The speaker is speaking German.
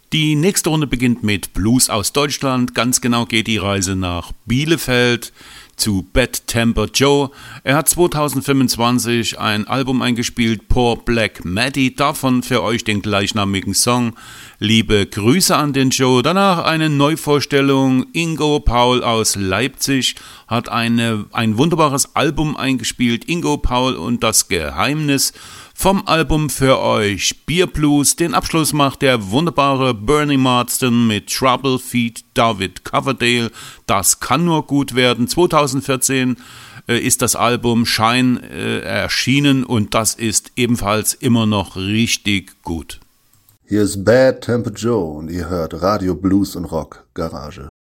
Die nächste Runde beginnt mit Blues aus Deutschland. Ganz genau geht die Reise nach Bielefeld zu Bad Temper Joe. Er hat 2025 ein Album eingespielt, Poor Black Maddie. Davon für euch den gleichnamigen Song. Liebe Grüße an den Joe. Danach eine Neuvorstellung. Ingo Paul aus Leipzig hat ein wunderbares Album eingespielt. Ingo Paul und das Geheimnis. Vom Album für euch Beer Blues. Den Abschluss macht der wunderbare Bernie Marsden mit Trouble Feet David Coverdale. Das kann nur gut werden. 2014 ist das Album Shine erschienen und das ist ebenfalls immer noch richtig gut. Hier ist Bad Temper Joe und ihr hört Radio Blues und Rock Garage.